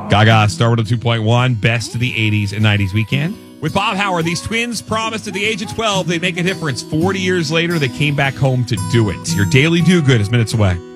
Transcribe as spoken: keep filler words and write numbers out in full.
Gaga, Star one oh two point one, best of the eighties and nineties weekend. With Bob Howard, these twins promised at the age of twelve they'd make a difference. forty years later, they came back home to do it. Your daily do-good is minutes away.